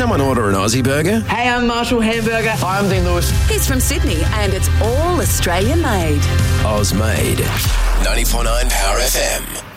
someone order an Aussie burger? Hey, I'm Marshall Hamburger. Hi, I'm Dean Lewis. He's from Sydney and it's all Australian made. Oz made. 94.9 Power FM.